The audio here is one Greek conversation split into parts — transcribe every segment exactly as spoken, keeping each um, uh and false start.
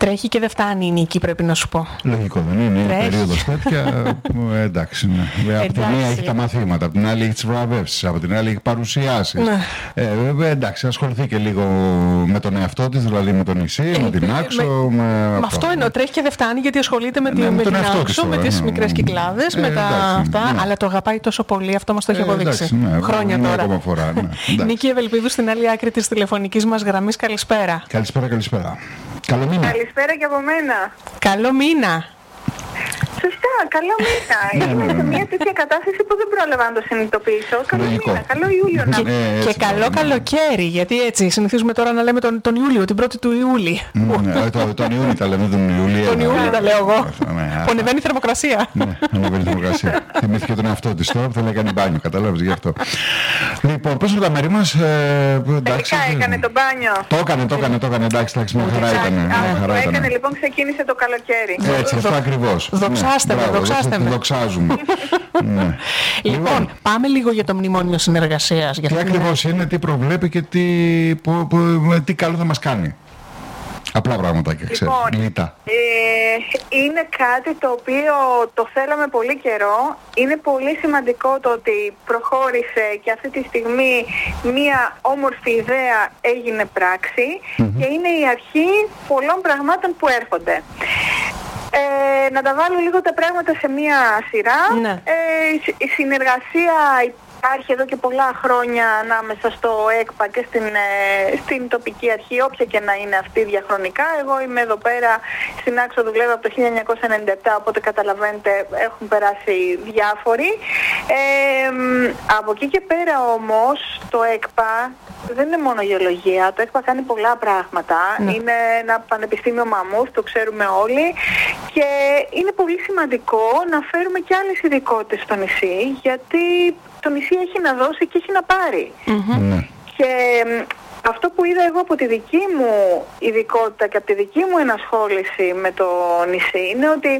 Τρέχει και δεν φτάνει η νίκη, πρέπει να σου πω. Λογικό δεν είναι, είναι περίοδος τέτοια. Εντάξει, ναι. Από τη μία έχει τα μαθήματα, από την άλλη έχει τις βραβεύσεις, από την άλλη έχει παρουσιάσεις. Ναι. Ε, βέβαια, εντάξει, ασχοληθεί και λίγο με τον εαυτό της, δηλαδή με το νησί, ε, με την Άξο. Με, με, με αυτό εννοώ, τρέχει και δεν φτάνει γιατί ασχολείται με, ναι, με την Άξο, με τις ναι, μικρές κυκλάδες, ε, με τα εντάξει, αυτά. Ναι. Αλλά το αγαπάει τόσο πολύ, αυτό μας το έχει ε, αποδείξει. Εντάξει, ναι, χρόνια ναι, τώρα. Φορά, ναι. Νίκη Ευελπίδου στην άλλη άκρη της τηλεφωνικής μας γραμμής. Καλησπέρα. Καλησπέρα, καλησπέρα. Καλό μήνα. Καλησπέρα και από μένα. Καλό μήνα. Σωστά, καλό μήνα. Είμαι σε μια τέτοια κατάσταση που δεν πρόλαβα να το συνειδητοποιήσω. Καλό μήνα, καλό Ιούλιο να πούμε. Και, και καλό καλοκαίρι, γιατί έτσι συνηθίζουμε τώρα να λέμε τον, τον Ιούλιο, την πρώτη του Ιούλη. Ναι, το, τον Ιούλιο τα λέμε, τον Ιούλιο. Τον Ιούλιο τα λέω εγώ. Που ανεβαίνει η θερμοκρασία. Ναι, ανεβαίνει η θερμοκρασία. Θυμήθηκε τον εαυτό της τώρα που θέλει να κάνει μπάνιο, κατάλαβες γι' αυτό. Λοιπόν, πώς τα μέρη μας. Τελικά έκανε το μπάνιο. Το έκανε, το έκανε, το έκανε. Εντάξει, εντάξει, μια χαρά ήταν. Το έκανε λοιπόν, ξεκίνησε το καλοκαίρι. Έτσι, αυτό ακριβώς. Δοξάστε με, δοξάστε με. Δοξάζουμε. Ναι. Λοιπόν, πάμε λίγο για το μνημόνιο συνεργασίας. Τι ακριβώς είναι, τι προβλέπει και τι, που, που, τι καλό θα μας κάνει. Απλά πραγματάκια, ξέρω. Λοιπόν, ε, είναι κάτι το οποίο το θέλαμε πολύ καιρό. Είναι πολύ σημαντικό το ότι προχώρησε και αυτή τη στιγμή μία όμορφη ιδέα έγινε πράξη mm-hmm. και είναι η αρχή πολλών πραγμάτων που έρχονται. Ε, να τα βάλω λίγο τα πράγματα σε μία σειρά. Ναι. Ε, η συνεργασία υπάρχει εδώ και πολλά χρόνια ανάμεσα στο ΕΚΠΑ και στην, ε, στην τοπική αρχή, όποια και να είναι αυτή διαχρονικά. Εγώ είμαι εδώ πέρα στην Άξο, δουλεύω από το χίλια εννιακόσια ενενήντα επτά, οπότε καταλαβαίνετε έχουν περάσει διάφοροι. Ε, από εκεί και πέρα όμως το ΕΚΠΑ δεν είναι μόνο γεωλογία, το ΕΚΠΑ κάνει πολλά πράγματα. Ναι. Είναι ένα πανεπιστήμιο μαμούθ, το ξέρουμε όλοι, και είναι πολύ σημαντικό να φέρουμε και άλλες ειδικότητες στο νησί, γιατί το νησί έχει να δώσει και έχει να πάρει. Mm-hmm. Και αυτό που είδα εγώ από τη δική μου ειδικότητα και από τη δική μου ενασχόληση με το νησί είναι ότι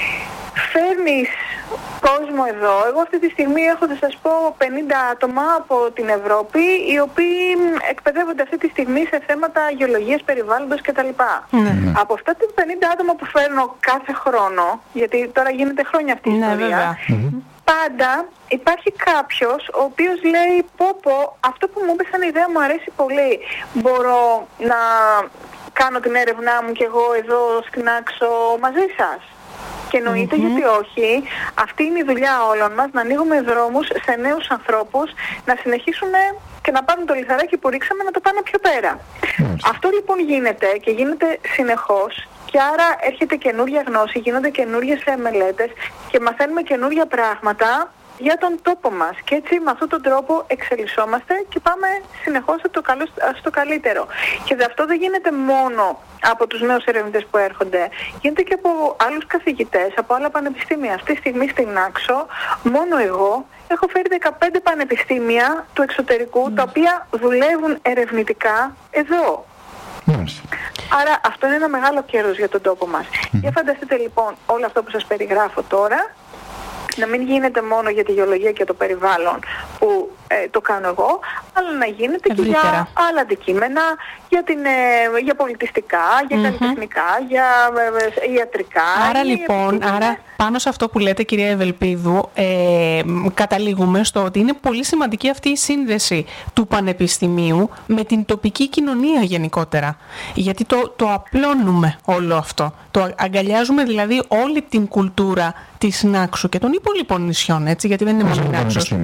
φέρνεις κόσμο εδώ. Εγώ αυτή τη στιγμή έχω, θα σας πω, πενήντα άτομα από την Ευρώπη, οι οποίοι εκπαιδεύονται αυτή τη στιγμή σε θέματα γεωλογίας, περιβάλλοντος κτλ. Mm. Από αυτά τα πενήντα άτομα που φέρνω κάθε χρόνο, γιατί τώρα γίνεται χρόνια αυτή η mm. ιστορία, mm-hmm. πάντα υπάρχει κάποιος ο οποίος λέει πω πω, αυτό που μου είπε σαν ιδέα μου αρέσει πολύ, μπορώ να κάνω την έρευνά μου κι εγώ εδώ στην Άξο μαζί σας. Και εννοείται mm-hmm. γιατί όχι, αυτή είναι η δουλειά όλων μας, να ανοίγουμε δρόμους σε νέους ανθρώπους, να συνεχίσουν και να πάρουν το λιθαράκι που ρίξαμε να το πάνε πιο πέρα. Mm-hmm. Αυτό λοιπόν γίνεται και γίνεται συνεχώς, και άρα έρχεται καινούρια γνώση, γίνονται καινούριες μελέτες και μαθαίνουμε καινούρια πράγματα για τον τόπο μας. Και έτσι με αυτόν τον τρόπο εξελισσόμαστε και πάμε συνεχώς από το καλό στο καλύτερο. Και αυτό δεν γίνεται μόνο από τους νέους ερευνητές που έρχονται. Γίνεται και από άλλους καθηγητές, από άλλα πανεπιστήμια. Αυτή τη στιγμή στην Άξο, μόνο εγώ έχω φέρει δεκαπέντε πανεπιστήμια του εξωτερικού, mm. τα οποία δουλεύουν ερευνητικά εδώ. Mm. Άρα αυτό είναι ένα μεγάλο κέρδος για τον τόπο μας. Mm. Για φανταστείτε λοιπόν όλο αυτό που σας περιγράφω τώρα, να μην γίνεται μόνο για τη γεωλογία και το περιβάλλον που ε, το κάνω εγώ, αλλά να γίνεται ευρύτερα και για άλλα αντικείμενα, για, την, ε, για πολιτιστικά, για mm-hmm. καλλιτεχνικά, για ε, ε, ιατρικά. Άρα λοιπόν, άρα πάνω σε αυτό που λέτε κυρία Ευελπίδου, ε, καταλήγουμε στο ότι είναι πολύ σημαντική αυτή η σύνδεση του πανεπιστημίου με την τοπική κοινωνία γενικότερα. Γιατί το, το απλώνουμε όλο αυτό. Το αγκαλιάζουμε δηλαδή όλη την κουλτούρα της Νάξου και των υπόλοιπων νησιών, έτσι, γιατί δεν είναι μόνο η Νάξος.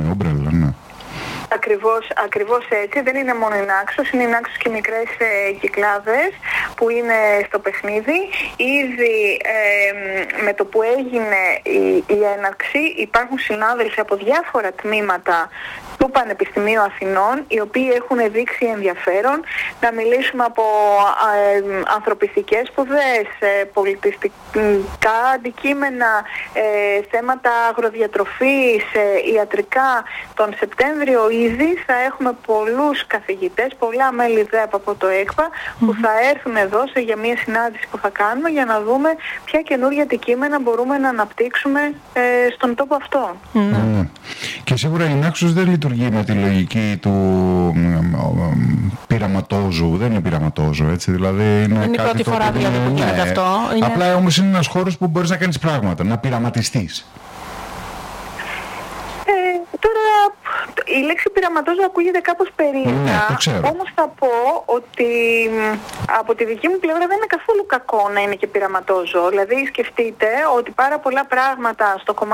Ακριβώς, ακριβώς έτσι. Δεν είναι μόνο η Νάξος, είναι η Νάξος και μικρές ε, κυκλάδες που είναι στο παιχνίδι. Ήδη ε, με το που έγινε η, η έναρξη υπάρχουν συνάδελφοι από διάφορα τμήματα του Πανεπιστημίου Αθηνών, οι οποίοι έχουν δείξει ενδιαφέρον να μιλήσουμε από ε, ανθρωπιστικές σπουδές, ε, πολιτιστικά αντικείμενα, ε, θέματα αγροδιατροφής, ε, ιατρικά. Τον Σεπτέμβριο ήδη θα έχουμε πολλούς καθηγητές, πολλά μέλη ΔΕΠ από το ΕΚΠΑ που mm-hmm. θα έρθουν εδώ σε, για μια συνάντηση που θα κάνουμε για να δούμε ποια καινούργια αντικείμενα μπορούμε να αναπτύξουμε ε, στον τόπο αυτό. Mm. Και σίγουρα η Naxos δεν λειτουργεί με τη λογική του πειραματόζου. Δεν είναι πειραματόζου, έτσι. Δηλαδή είναι, είναι η κάτι πρώτη το φορά δηλαδή που γίνεται, ναι, αυτό. Είναι... Απλά όμως είναι ένας χώρος που μπορείς να κάνεις πράγματα, να πειραματιστείς. Ε, τώρα η λέξη πειραματόζω ακούγεται κάπως περίεργα, ναι, όμως θα πω ότι από τη δική μου πλευρά δεν είναι καθόλου κακό να είναι και πειραματόζω. Δηλαδή σκεφτείτε ότι πάρα πολλά πράγματα στο κομμάτι